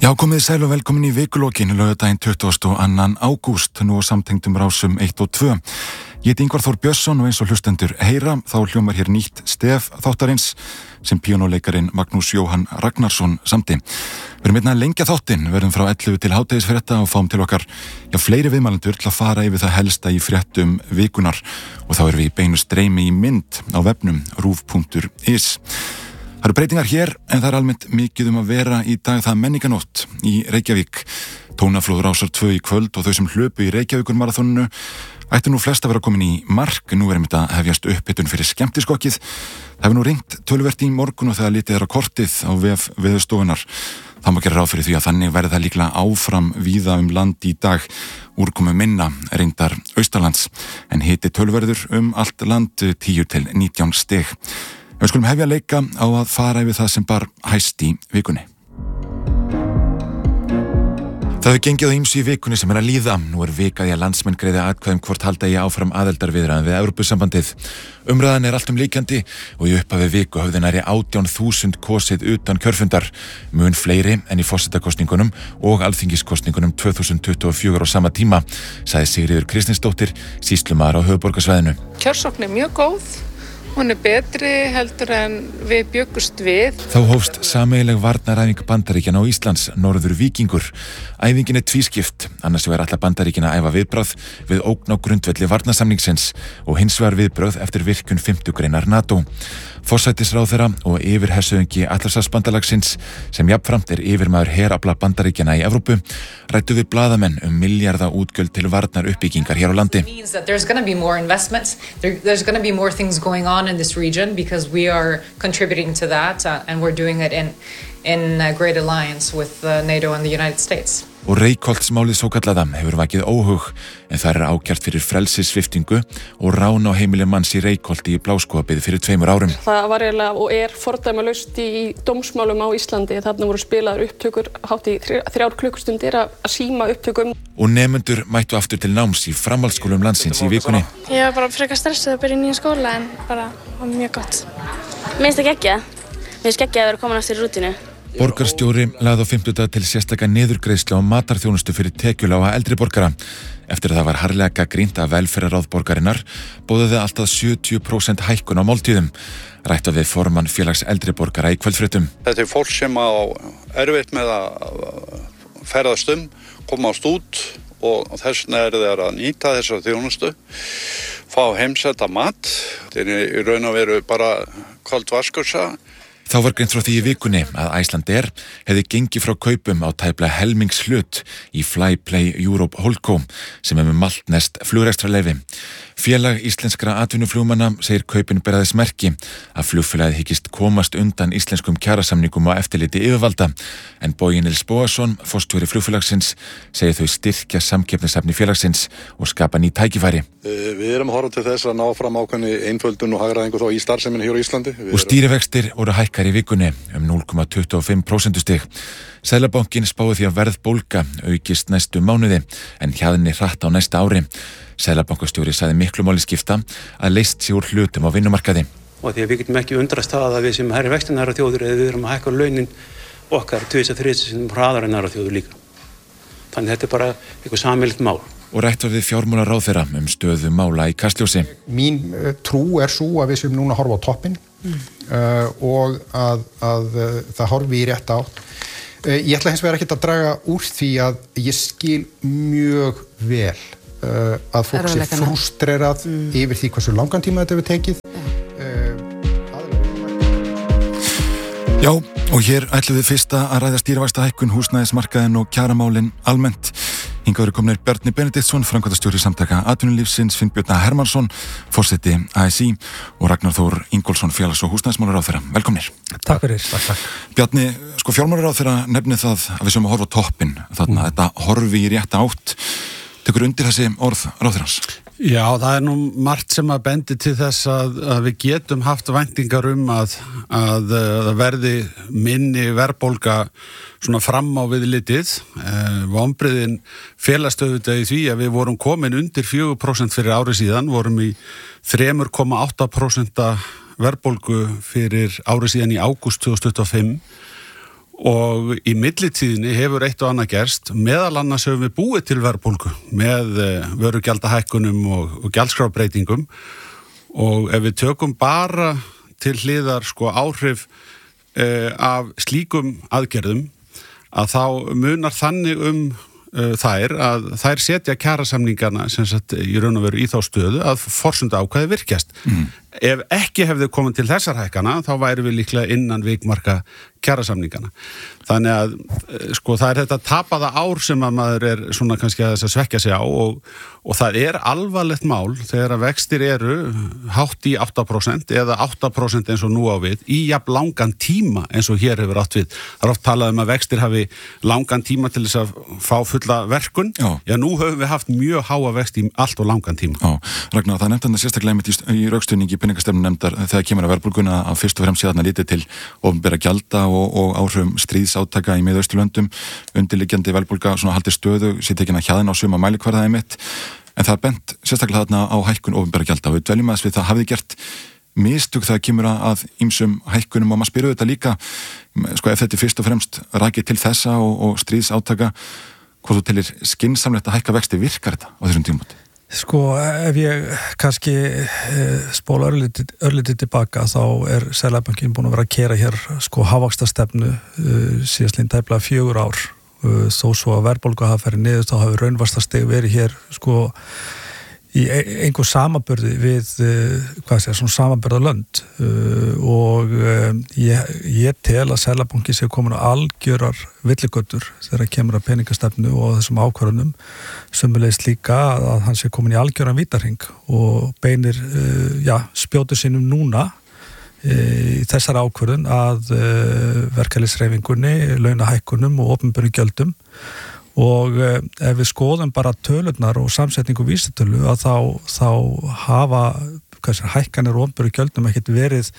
Já, komið sæl og velkomin í vikulokin laugardaginn 22. ágúst nú á samtengdum rásum 1 og 2. Ég heiti Ingvar Þór Björnsson og eins og hlustendur heyra þá hljómar hér nýtt stef þáttarins sem píanóleikarin Magnús Jóhann Ragnarsson samdi. Við erum einnig að lengja þáttinn, verðum frá 11 til hádegisfrétta og fáum til okkar fleiri viðmælendur til að fara yfir það helsta í fréttum vikunar og þá erum við í beinu streymi í mynd á vefnum ruv.is. Það eru breytingar hér en það er almennt mikið að vera í dag það menninganótt í Reykjavík. Tónaflóð rásar 2 í kvöld og þau sem hlöpu í Reykjavíkurmaraþoninu ættu nú flest að vera komin í mark. Nú einmitt að hefjast upphitun fyrir skemmtiskokkið. Það hefur nú ringt töluvert í morgun og þegar litið á kortið á vef Veðurstofunnar. Það má gera ráð fyrir því að þannig verði það líklega áfram víða land í dag. Úrkomu minna reyndar austanlands en hiti tölverður allt land 10 til 19 stig. Við skulum hefja leika á að fara yfir það sem bar hæst í vikunni. Það hefur gengið á ýmsu í vikunni sem að líða. Nú vika því að landsmenn greiða atkvæðum hvort halda í áfram aðildarviðræðum við Evrópusambandið. Umræðan allt líkjandi og í upphafi viku höfðu nærri 18.000 kosið utan kjörfundar, mun fleiri en í forsetakosningunum og alþingiskosningunum 2024 á sama tíma, sagði Sigríður Kristinsdóttir, sýslumaður á höfuðborgarsvæðinu. Kjörsókn mjög góð. Hún betri heldur en við bjuggust við. Þá hófst sameiginleg varnaræfing Bandaríkjanna á Íslands, Norður Víkingur. Æfingin tvískipt, annars vegar ætla Bandaríkin að æfa viðbragð við ógn á grundvelli varnarsamningsins og hins vegar viðbragð eftir virkjun 5. greinar NATO. Forsætisráðherra og yfirhershöfðingi Atlantshafsbandalagsins sem jafnframt yfirmaður herafla Bandaríkjanna í Evrópu ræddu við blaðamenn milljarða útgjöld til varnar uppbyggingar hér á landi. There's going to be more investments. There's going to be more things going on in this region because we are contributing to that and we're doing it in great alliance with NATO and the United States. Og Reykholtsmálið svokallaða hefur vakið óhug en það ákært fyrir frelsissviptingu og rán á heimili manns í Reykholti í Bláskógabyggð fyrir 2 árum. Það var eiginlega og fordæmalaust í dómsmálum á Íslandi. Þarna voru spilaðar upptökur hátt í 3 klukkustundir að síma upptökum. Og nemendur mættu aftur til náms í framhaldsskólum landsins í vikunni. Ég var bara frekar stressuð að byrja í nýja skóla en bara var mjög gott. Mér finnst það geggjað. Mér finnst geggjað að vera komin aftur í rútínu. Borgarstjóri lagði á 50 til sérstaka niðurgreiðslu á matarþjónustu fyrir tekjulága eldri borgara. Eftir að það var harðlega gagnrýnt að velferðarráð borgarinnar boðaði allt að 70% hækkun á máltíðum. Rætt við formann félags eldri borgara í kvöldfréttum. Þetta fólk sem á erfitt með að ferðast komast út og þess vegna þeir að nýta þessa þjónustu, fá heimsetta mat. Þetta í raun og veru bara kvöld vaskursa. Þá var greint frá því í vikunni að Icelandair hefði gengið frá kaupum á tæplega helmingshlut í Flyplay Europe Holdco sem með maltnest flugrekstrarleyfi. Félag íslenskra atvinnuflugmanna segir kaupin bera þess merki að flugfélagið hyggist komast undan íslenskum kjarasamningum á eftirliti yfirvalda en Bogi Nils Bogason, forstjóri flugfélagsins, segir þau styrkja samkeppnishæfni félagsins og skapa ný tækifæri. Við erum að horfa til þess að ná fram ákveðinni einföldun og hagræðingu þá í starfseminni hér á Íslandi. Og stýrivextir voru hækkar í vikunni 0,25% stig. Seðlabankinn spáði því að verðbólga aukist næstu mánuði en hjaðni hratt á næsta ári. Seðlabankastjóri sagði miklu máli skipta að leyst sig úr hlutum á vinnumarkaði. Og því að við getum ekki undrast það að við sem herri vextinæra þjóður eða við erum að hækka launin okkar 2-3 sinnum hraðar en aðrar þjóður líka. Þannig þetta bara eitthvað sameiginlegt mál. Og rætt við fjármálaráðherra stöðu mála í Kastljósi. Mín trú sú að við séum núna að horfa á toppinn og að það horfi í rétt átt. Ég ætla hins vegar ekki að draga úr því að ég skil mjög vel að fólk sé frústrerað yfir því hversu langan tíma þetta hefur tekið. Já, og hér ætlum við fyrst að ræða stýrivaxtahækkun, húsnæðismarkaðinn og kjaramálin almennt. Hingað eru komnir Bjarni Benediktsson, framkvæmdastjóri Samtaka atvinnulífsins, Finnbjörn Hermannsson, forseti ASÍ og Ragnar Þór Ingólfsson, félags- og húsnæðismálaráðherra. Velkomnir. Takk fyrir. Takk. Bjarni, fjármálaráðherra nefnir það að við séum að horfa á toppinn þarna, þetta horfi í rétta átt. Tekur undir þessi orð ráðherrans? Já, það nú margt sem að bendi til þess að við getum haft væntingar að verði minni verðbólga svona fram á við litið. Vonbrigðin felast auðvitað í því að við vorum komin undir 4% fyrir ári síðan, vorum í 3,8% verðbólgu fyrir ári síðan í ágúst 2025 og í millitíðinni hefur eitt og annað gerst, meðal annars höfum við búið til verðbólgu með vörugjaldahækkunum og gjaldskrábreytingum og ef við tökum bara til hliðar áhrif af slíkum aðgerðum að þá munar þannig þær að þær setja kjarasamningana sem sagt í raun og veru í þá stöðu að forsenda ákvæði virkjast. Ef ekki hefði komið til þessar hækkana þá væri við líklega innan vikmarka kjarasamningana. Þannig að það er þetta tapaða ár sem að maður er svona kannski að þess að svekkja sig á og það er alvarlegt mál þegar að vextir eru hátt í 8% eða 8% eins og nú á við í jafn langan tíma eins og hér hefur átt við. Það er oft talað að vextir hafi langan tíma til þess að fá fulla verkun. Já, nú höfum við haft mjög háa vexti í allt og langan tíma. Já, Ragnar, það nefndi þetta sérstaklega einmitt í rökstuðningi peningastefnu nefndar þegar kemur að verðbólguna að fyrst og fremst síðan að lítið til opinberra gjalda og áhrifum stríðsátaka í Miðausturlöndum, undirliggjandi verðbólga svona haldið stöðu, sé tekin að hjaðina á suma mælikvarða einmitt, en það er bent sérstaklega þarna á hækkun opinberra gjalda og við dveljum aðeins við það hafið gert mistök þegar kemur að ýmsum hækkunum og maður spyrir þetta líka, ef þetta er fyrst og fremst rakið til þessa og stríðsátaka, hvað þú telir skynsamlegt að hækka vexti, virkar þetta á þessum tímabóti? Ef ég kannski spóla örlítið tilbaka þá er Seðlabankinn búin að vera að keyra hér hávaxtastefnu síðastliðin tæplega 4 ár þó svo að verðbólga hafi farið niður þá hafi raunvaxtastig verið hér í einhver samanburði við svona samanburðarlönd og ég tel að Seðlabanki sé komin á algjörar villigötur þegar kemur að peningastefnu og þessum ákvörðunum sömuleiðis líka að hann sé komin í algjöran vítahring og beinir spjótu sínum núna í þessar ákvörðun að verkalýðshreyfingunni, launahækkunum og opinberum gjöldum og ef við skoðum bara tölurnar og samsetningu vísitölu að þá hafa hækkanir og opinberum gjöldum ekkert verið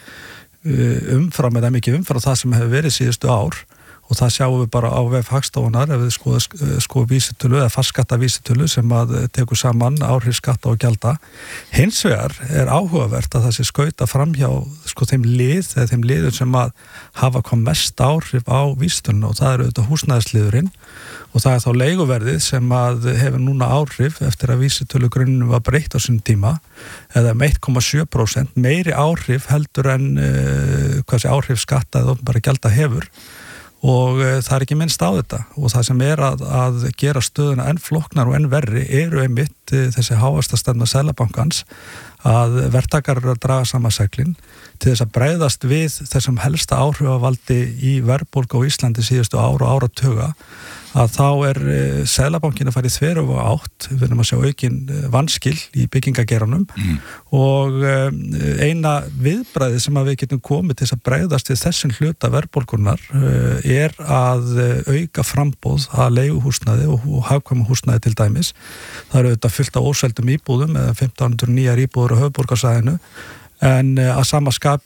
umfram eða mikið umfram það sem hefur verið síðustu ár og það sjáum við bara á vef Hagstofunnar ef við skoðum vísitölu eða fastskatta vísitölu sem að tekur saman áhrif skatta og gjalda. Hins vegar er áhugavert að það sé skauta framhjá þeim liðum sem að hafa hvað mest áhrif á vísitöluna og það eru auðvitað húsnæðisliðurinn og það er þá leiguverðið sem að hefur núna áhrif eftir að vísitölugrunninn var breytt á sínum tíma eða 1,7% meiri áhrif heldur en áhrif skatta eða opinberra gjalda hefur og það er ekki minnst á þetta og það sem er að gera stöðuna enn flóknar og enn verri eru einmitt þessi hávaxtastefna Seðlabankans að verktakar eru að draga saman seglin til þess að bregðast við þessum helsta áhrifavaldi í verðbólgu á Íslandi síðustu ár og áratuga að þá er Seðlabankinn að fara í þveröfuga átt, við erum að sjá aukin vanskil í byggingageranum og eina viðbragðið sem að við getum komið til þess að bregðast við þessum hluta verðbólgunnar er að auka framboð að leiguhúsnæði og hagkvæmu húsnæði til dæmis. Það eru auðvitað fullt af óseldum íbúðum eða 1500 nýjar íbúður á höfuðborgarsvæðinu en að sama skapi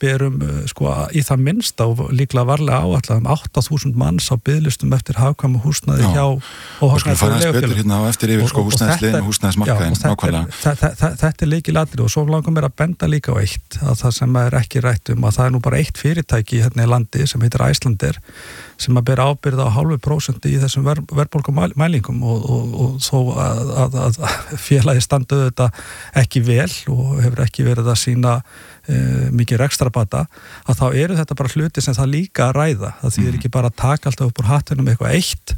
í það minnsta og líklega varlega áætlað 8.000 manns á biðlistum eftir hagkvæmu húsnæði hjá óhagkvæmu leigufélögum. Hérna á eftir yfir húsnæðisliðin og húsnæðismarkaðinn nákvæmlega. Þetta er lykilatriði og svo langar mér að benda líka á eitt að það sem er ekki rætt að það er nú bara eitt fyrirtæki hérna í landi sem heitir Icelandair sem að bera ábyrgð á 0,5% í þessum verðbólgumælingum og þó að félagi standuðu þetta ekki vel og hefur ekki verið að sýna mikið rekstrabata að þá eru þetta bara hluti sem það líka að ræða það þýðir ekki bara að taka alltaf upp úr hattunum eitthvað eitt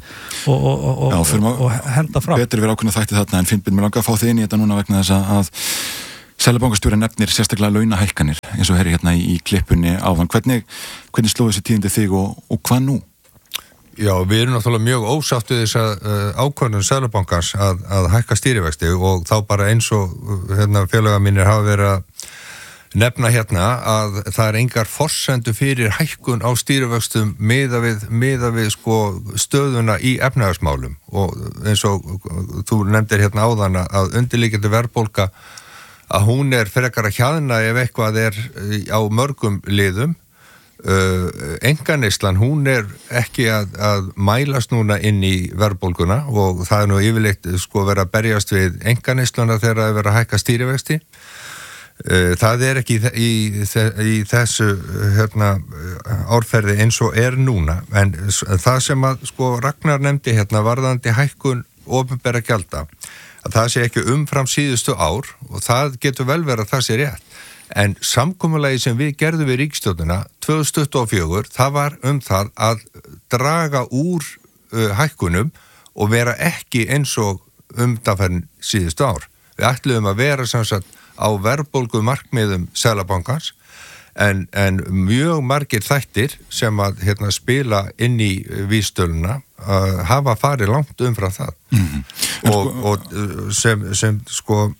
og henda fram. Betur við ákveðna þætti þarna en finnst mér langa að fá þið inn í þetta núna vegna þess að Seðlabankastjóri nefnir sérstaklega launahækkanir eins og herri hérna í klippunni áðan. Hvernig slóðu þessi tíðindi þig og hvað nú? Já, við erum náttúrulega mjög ósátt við þessa ákvörðun Seðlabankans að hækka stýrivexti og þá bara eins og félagar mínir hafa verið að nefna hérna að það er engar forsendu fyrir hækkun á stýrivöxtum miða við stöðuna í efnahagsmálum og eins og þú nefndir hérna áðan að undirliggjandi verðbólga að hún er frekar að hjaðna ef eitthvað er á mörgum liðum. Einkaneyslan, hún er ekki að mælast núna inn í verðbólguna og það er nú yfirleitt verið að berjast við einkaneysluna þegar það er verið að hækka stýrivexti. Það ekki í þessu árferði eins og núna, en það sem að sko Ragnar nefndi varðandi hækkun opinberra gjalda, að það sé ekki umfram síðustu ár og það getur vel verið að það sé rétt. En samkomulagi sem við gerðum við ríkisstjórnina 2024, það var það að draga úr hækkunum og vera ekki eins og undanfarin síðustu ár. Við ætluðum að vera sem sagt á verðbólgu markmiðum Seðlabankans en mjög margir þættir sem að spila inn í vísitöluna hafa farið langt umfram það. Og sem sko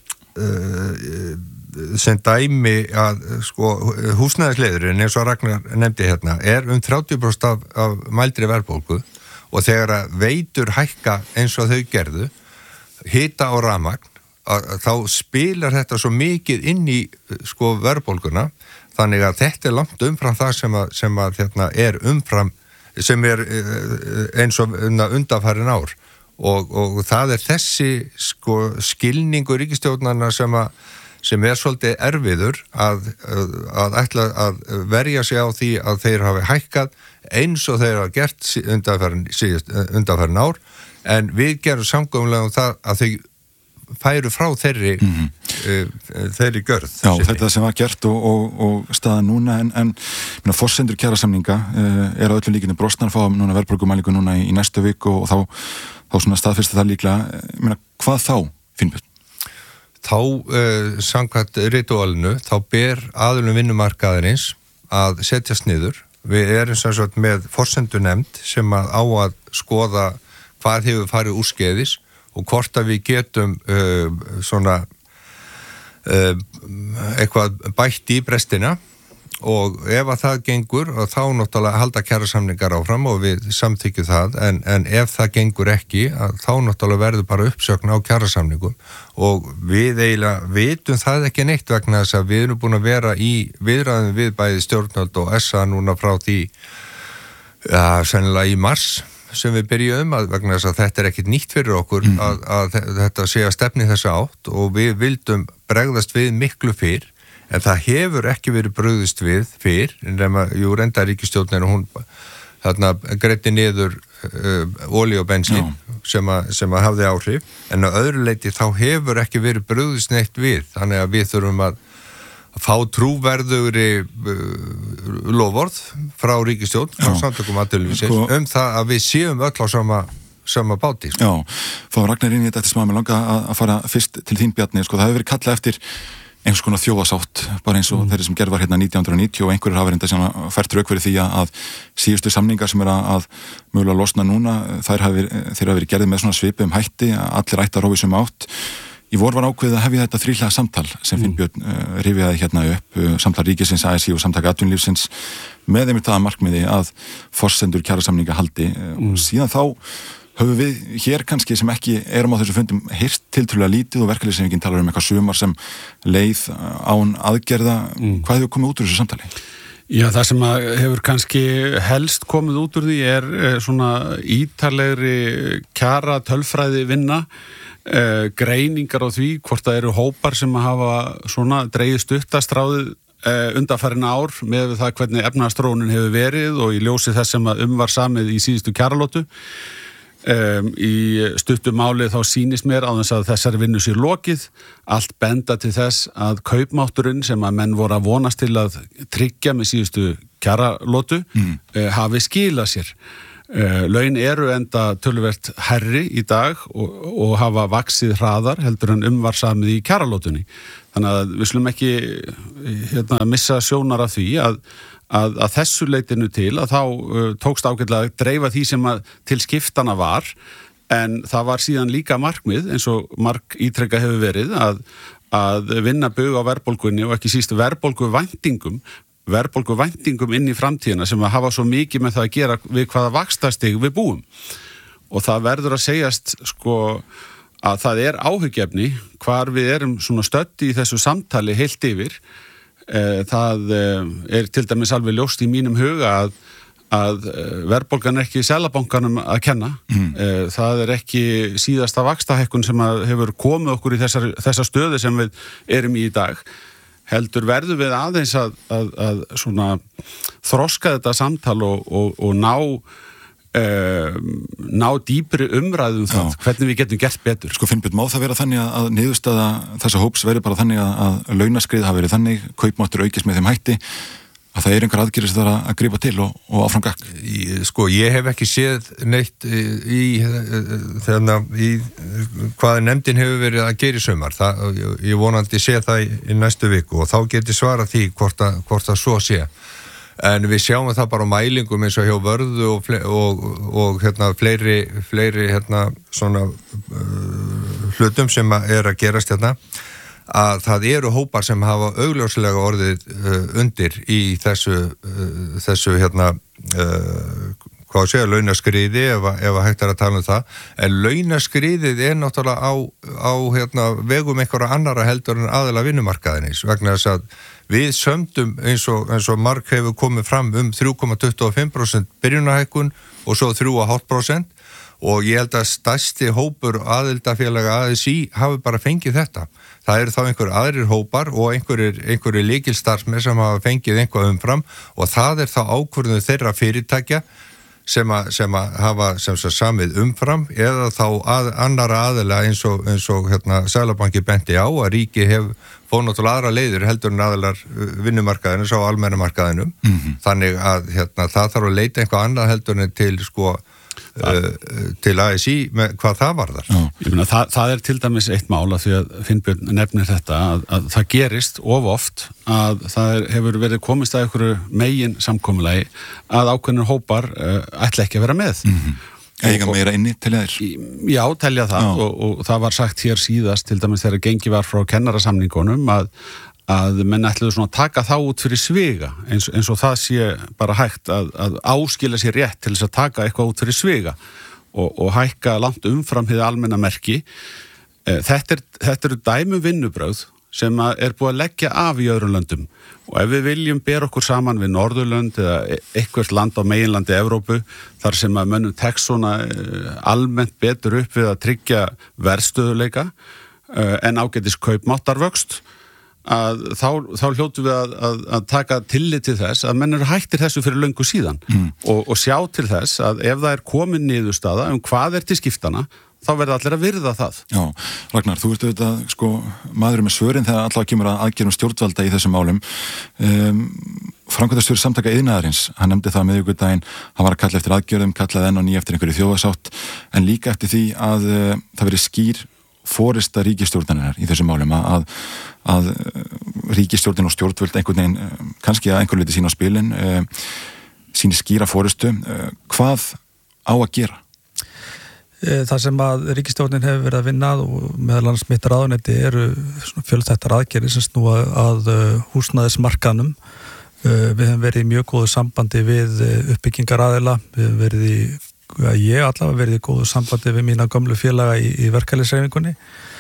sem dæmi að sko húsnæðisliðurinn eins og Ragnar nefndi 30% af mældri verðbólgu og þegar að veitur hækka eins og þau gerðu hita og rafmagn þá spilar þetta svo mikið inn í sko verðbólguna þannig að þetta langt umfram það sem að umfram sem eins og undanfarin ár og það þessi sko skilningur ríkisstjórnarna sem svolítið erfiður að ætla að verja sig á því að þeir hafi hækkað eins og þeir hafa gert undanfarin ár en við gerum samkomulega það að þau færu frá þeirri gjörð. Já, þetta sem var gert og staða núna en forsendur kjarasamninga að öllum líkinu brostnar fá núna verðbólgumælingu núna í næstu viku og þá svona staðfyrstu það líklega hvað þá, Finnbjörn? Þá samkvæmt rituálinu, þá ber aðilum vinnumarkaðarins að setjast niður. Við erum sem sagt með forsendunefnd sem á að skoða hvað hefur farið úrskeiðis og hvort að við getum eitthvað bætt í brestina og ef að það gengur þá náttúrulega halda kjarasamningar áfram og við samþykjum það en ef það gengur ekki þá náttúrulega verður bara uppsögn á kjarasamningum og við eiginlega vitum það ekki neitt vegna þess að við erum búin að vera í viðræðum við bæði stjórnvöld og SA núna frá því sennilega í mars sem við byrjuðum vegna þess að þetta ekkit nýtt fyrir okkur að þetta sé að stefni þessa átt og við vildum bregðast við miklu fyrr en það hefur ekki verið brugðist við fyrr nema reynda ríkisstjórnin og hún þarna greiddi niður olíu og bensín sem að hafði áhrif en á öðru leyti þá hefur ekki verið brugðist neitt við þannig að við þurfum að fá trúverðugri loforð frá ríkisstjórn frá samtökum atvinnulífsins það að við séum öll á sama báti. Já, fá Ragnar inn í þetta smá með langa að fara fyrst til þín Bjarni, það hefur verið kallað eftir eins konar þjóðasátt, bara eins og þeirri sem gerð var 1990 og einhverjir hafa reynda fært rauk fyrir því að síðustu samningar sem að mögulega losna núna, þeir hafa verið gerðið með svona svipum hætti, allir ætti að rói sem átt. Í vor var ákveðið að hefja þetta þríhliða samtal sem Finnbjörn rifjaði upp, samtal ríkisins, ASÍ og samtaka atvinnulífsins með einmitt það markmiði að forsendur kjarasamninga haldi og síðan þá höfum við hér kannski sem ekki erum á þessu fundum heyrt tiltölulega lítið og verkalýðshreyfingin talar eitthvað sumar sem leið án aðgerða. Hvað hefur komið út úr þessu samtali? Já, það sem hefur kannski helst komið út úr því svona ítarlegri kjara tölfræði vinna greiningar á því hvort það eru hópar sem hafa svona dregið stuttastráðið undanfarin ár með það hvernig efnahagsþróunin hefur verið og í ljósi þess sem var samið í síðustu kjaralótu í stuttu máli þá sýnist mér á þess að þessari vinnu sér lokið allt benda til þess að kaupmátturinn sem að menn voru að vonast til að tryggja með síðustu kjaralótu hafi skilað sér. Laun eru enda töluvert hærri í dag og hafa vaxið hraðar heldur en var samið í kjaralótunni. Þannig að við slum ekki missa sjónar af því að þessu leitinu til að þá tókst ágætlega að dreifa því sem til skiptana var en það var síðan líka markmið eins og mark ítrekka hefur verið að vinna bug á verðbólgunni og ekki síst verðbólguvæntingum inn í framtíðina sem að hafa svo mikið með það að gera við hvaða vaxtastig við búum og það verður að segjast að það áhyggjefni hvar við erum svona stödd í þessu samtali heilt yfir það til dæmis alveg ljóst í mínum huga að verðbólgan ekki Seðlabankanum að kenna. Það ekki síðasta vaxtahækkun sem hefur komið okkur í þessa stöðu sem við erum í dag. Heldur verðum við aðeins að svona þroska þetta samtal og ná dýpri umræðum það, hvernig við getum gert betur. Sko Finnbjörn, má það vera þannig að niðurstaða þessa hóps veri bara þannig að launaskrið hafi verið þannig, kaupmáttur aukist með þeim hætti, að það einhver aðgerðir sem það að grípa til og áfram gakk? Sko, ég hef ekki séð neitt í hvað nefndin hefur verið að gera í sumar. Ég vonandi sé það í næstu viku og þá geti svarað því hvort að svo sé. En við sjáum það bara á mælingum eins og hjá Vörðu og fleiri svona hlutum sem að gerast að það eru hópar sem hafa augljóslega orðið undir í þessu launaskriði ef hægt að tala það, en launaskriðið náttúrulega á vegum einhverja annara heldur en aðila vinnumarkaðinins, vegna þess að við sömdum eins og marg hefur komið fram 3,25% byrjunarhækkun og svo 3,5%, og ég held að stærsti hópur aðildafélaga ASÍ hafi bara fengið þetta. Það eru þá einhverjir aðrir hópar og einhverjir lykilstarfsmenn sem hafa fengið eitthvað umfram, og það þá ákvörðun þeirra fyrirtækja sem hafa samið umfram, eða þá annara aðila eins og Seðlabanki benti á að ríki fóð náttúrulega aðra leiðir heldur en aðilar vinnumarkaðinum á almenna markaðinum. Þannig að það þarf að leita eitthvað annað heldur en til ASÍ með hvað það varðar. Ég meina, það til dæmis eitt mál að því að Finnbjörn nefnir þetta að það gerist of oft að það hefur verið komist að einhverju megin samkomulagi að ákveðnir hópar ætla ekki að vera með. Eiga meira inni, telja þér? Já, telja það og það var sagt hér síðast til dæmis þegar gengi var frá kennarasamningunum að menn ætluðu svona að taka þá út fyrir sviga eins og það sé bara hægt að áskilja sér rétt til þess að taka eitthvað út fyrir sviga og hækka langt umfram hið almenna merki. Þetta eru dæmi vinnubrögð sem búið að leggja af í öðrum löndum, og ef við viljum bera okkur saman við Norðurlönd eða eitthvert land á meginlandi Evrópu þar sem að mönnum tekst svona almennt betur upp við að tryggja verðstöðuleika en ágætis kaupmáttarvöxt, að þá hljótum við að taka tillit til þess að menn eru hættir þessu fyrir löngu síðan og sjá til þess að ef það komin niðurstaða hvað til skiptana, þá verða allir að virða það. Já, Ragnar, þú ert auðvitað maður með svörin þegar allavega kemur að aðgerum stjórnvalda í þessum málum. Framkvæmdastjóri Samtaka iðnaðarins, hann nefndi það miðvikudaginn, hann var að kalla eftir aðgerðum, kallaði enn og ný eftir einhverju þjóðarsátt, en líka eftir því að það verið skýr forysta ríkisstjórnarinnar í þessum málum, að ríkisstjórnin og stjórnvöld einhvern veginn, kannski að einhver leyti sína á spilin, síni skýra forystu. Hvað á að gera? Það sem að ríkisstjórnin hefur verið að vinna og meðal annars mitt ráðuneyti eru fjölþættar aðgerðir sem snúa að húsnæðismarkaðnum. Við hefum verið í mjög góðu sambandi við uppbyggingaraðila, við hefum verið ég allavega verið í góðu sambandi við mína gömlu félaga í verkalýðshreyfingunni.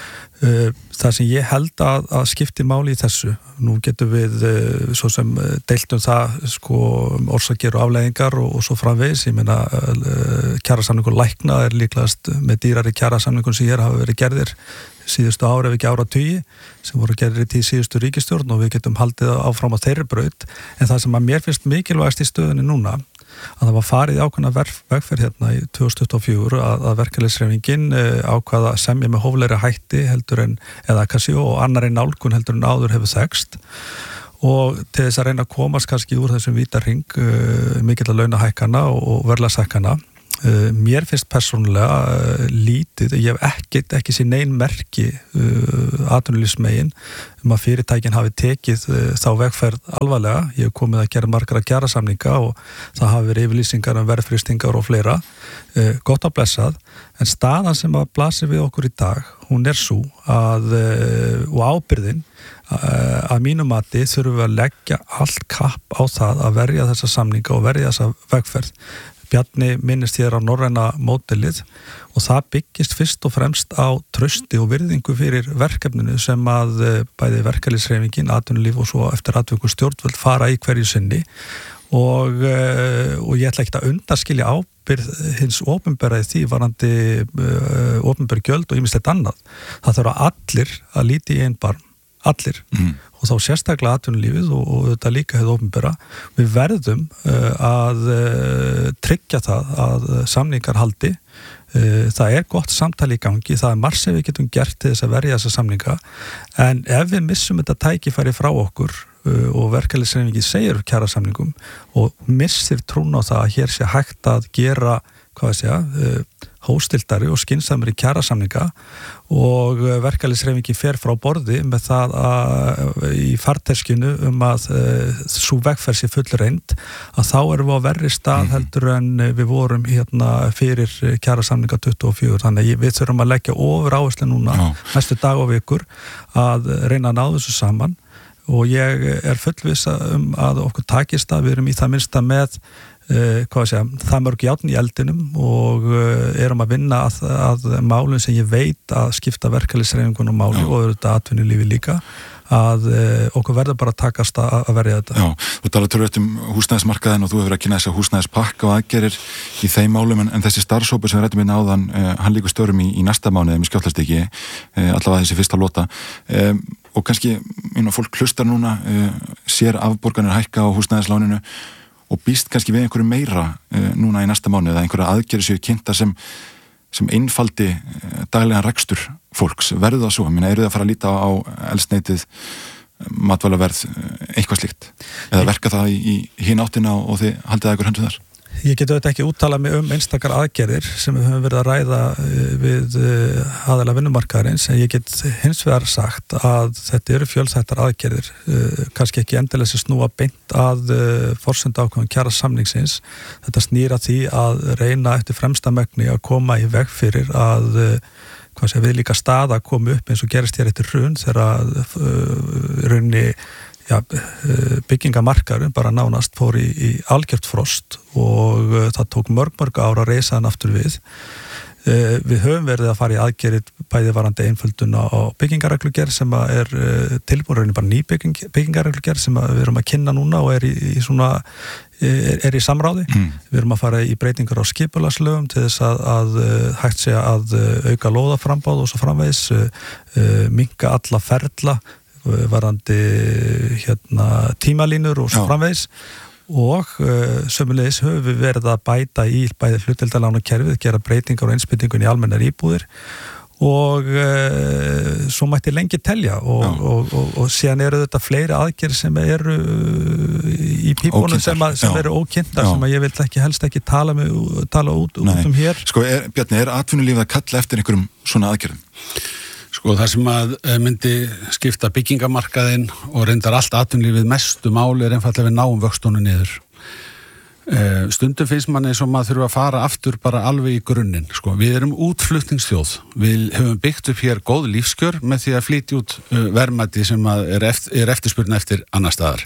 Það sem ég held að skipti máli í þessu, nú getum við svo sem deilt það orsakir og afleiðingar og svo framvegis. Ég meina kjarasamningur lækna líklegast með dýrari kjarasamningur sem hér hafa verið gerðir síðustu ári ef ekki áratugi, sem voru gerðir í tíð síðustu ríkisstjórn, og við getum haldið áfram á þeirri braut. En það sem að mér finnst mikilvægast í stöðunni núna, að það var farið í ákveðna vegferð hérna í 2024 að verkalýðshreyfingin ákvaða að semja með hóflegri hætti heldur en, eða kannski og annarri nálgun heldur en áður hefur þekkst, og til þess að reyna að komast kannski úr þessum vítarhring mikilla launahækkana og verðlagshækkana. Mér finnst persónulega lítið, ég hef ekki séð nein merki atvinnulífsmegin að fyrirtækin hafi tekið þá vegferð alvarlega. Ég hef komið að gera margra kjarasamninga og það hafi verið yfirlýsingar verðfrystingar og fleira, gott að blessað, en staðan sem að blasir við okkur í dag, hún sú að, og ábyrðin að mínu mati þurfum við að leggja allt kapp á það að verja þessa samninga og verja þessa vegferð. Bjarni minnist hér á norræna módelið og það byggist fyrst og fremst á trausti og virðingu fyrir verkefninu sem að bæði verkalýðshreyfingin, atvinnulíf og svo eftir atvikum stjórnvöld fara í hverju sinni, og ég ætla ekki að undanskilja ábyrgð hins opinbera í því varandi opinber gjöld og ýmislegt annað. Það þurfa allir að líti í einn barm, allir. Og þá sérstaklega atvinnulífið og þetta líka hefur opinbera. Við verðum að tryggja það að samningar haldi. Það gott samtali í gangi, það margt sem við getum gert til þess að verja þessa samninga, en ef við missum þetta tækifæri frá okkur og verkalýðshreyfingin segir kjarasamningum og missir trún á það að hér sé hægt að gera, hóstildari og skynsamri kjarasamninga og verkalýðshreyfingin fer frá borði með það í farteskinu að sú vegferð sé fullreynd, að þá erum við á verri stað heldur en við vorum fyrir kjarasamninga 24, þannig að við þurfum að leggja ofur áherslu núna næstu dag og vikur að reyna að ná þessu saman og ég fullviss að okkur takist að við erum í það minnsta með það mörg járn í eldinum og erum að vinna að málum sem ég veit að skipta verkalýðshreyfingunum máli og auðvitað atvinnulífi líka að okkur verður bara að takast að verja þetta. Já, þú talar tölvöld húsnæðismarkaðinn og þú hefur að kynna þess að húsnæðispakka og aðgerir í þeim málum en þessi starfshópur sem við rættum áðan, hann líkur störum í næsta mánuði með skjóllastiki, allavega þessi fyrsta lota og kannski fólk hlustar núna, sér afborganir hækka á húsnæðisláninu og býst kannski við einhverju meira núna í næsta mánuði eða einhverja aðgerðir séu kynntar sem einfaldi daglegan rekstur fólks. Verður það svo? Eru þið að fara að líta á eldsneytið, matvælaverð, eitthvað slíkt? Eða verka það í hin áttina og þið haldið að ykkur hendur þar? Ég get auðvitað ekki úttalað mig einstakar aðgerðir sem við höfum verið að ræða við aðila vinnumarkaðarins en ég get hins vegar sagt að þetta eru fjölþættar aðgerðir kannski ekki endilega sem snúa beint að forsenda ákvæðum kjarasamningsins. Þetta snýr að því að reyna eftir fremsta megni að koma í veg fyrir að við líka staða komi upp eins og gerist hér eftir hrun þegar runni byggingamarkaðurinn bara nánast fór í algjört frost og það tók mörg ára að reisa hann aftur við. Við höfum verið að fara í aðgerðir bæði varandi einföldun á byggingareglugerð sem tilbúin bara ný byggingareglugerð sem við erum að kynna núna og er í samráði. Við erum að fara í breytingar á skipulagslögum til þess að hægt sé að auka lóðaframbáð og svo framvegis, minnka alla ferla varandi tímalínur og svo framvegis og sömulegis höfum við verið að bæta í bæði hlutdeildarlánakerfið, gera breytingar og innspýtingun í almennar íbúðir og svo mætti lengi telja og síðan eru þetta fleiri aðgerðir sem eru í pípunum sem eru ókynntar sem að ég vil helst ekki tala út hér. Bjarni, atvinnulífið að kalla eftir einhverjum svona aðgerðum? Það sem að myndi skipta byggingamarkaðinn og reyndar allt atvinnulífið mestu máli einfallega við náum vöxtunum niður. Stundum finnst manni eins og maður þurfa að fara aftur bara alveg í grunninn. Við erum útflutningsþjóð. Við höfum byggt upp hér góð lífskjör með því að flytja út verðmæti sem er eftirspurn eftir annar staðar.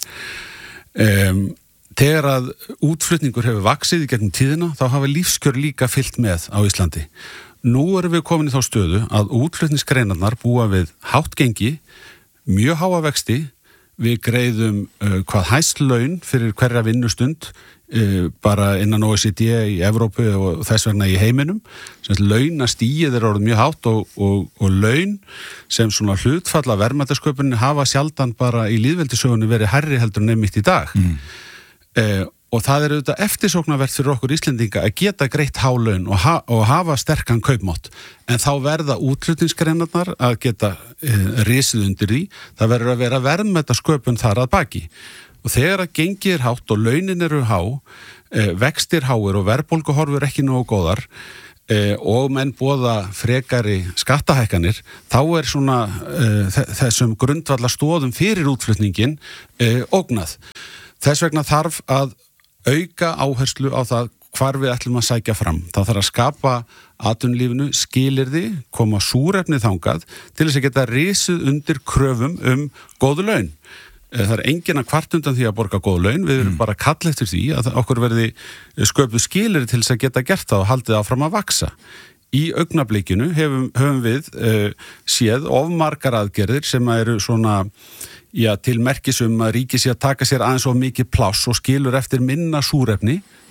Þegar að útflutningur hefur vaxið í gegnum tíðina þá hafa lífskjör líka fylgt með á Íslandi. Nú erum við komin í þá stöðu að útflutningsgreinarnar búa við hátt gengi, mjög háa vexti, við greiðum hvað hæst laun fyrir hverja vinnustund bara innan OECD í Evrópu og þess vegna í heiminum. Launastigið orðið mjög hátt og laun sem svona hlutfalla verðmætasköpunin hafa sjaldan bara í lýðveldissögunni verið hærri heldur en einmitt í dag. Og það auðvitað eftirsóknarvert fyrir okkur Íslendinga að geta greitt há laun og hafa sterkan kaupmátt. En þá verða útflutningsgreinarnar að geta risið undir því. Það verður að vera verðmætasköpun þar að baki. Og þegar að gengið hátt og launin eru há, vextir háir og verðbólguhorfur ekki nógu góðar og menn boða frekari skattahækkanir, þá svona þessum grundvallar stoðum fyrir útflutningin ógnað. Þess vegna þarf að auka áherslu á það hvar við ætlum að sækja fram. Það þarf að skapa atvinnulífinu skilyrði, koma súrefni þangað til þess að geta risið undir kröfum góðu laun. Það enginn að kvart undan því að borga góðu laun, við erum bara að kalla eftir því að okkur verði sköpuð skilyrði til þess að geta gert það og haldið áfram að vaksa. Í augnablikinu höfum við séð of margar aðgerðir sem eru svona til merkisum að ríki sé að taka sér aðeins of mikið pláss og skilur eftir minna súrefni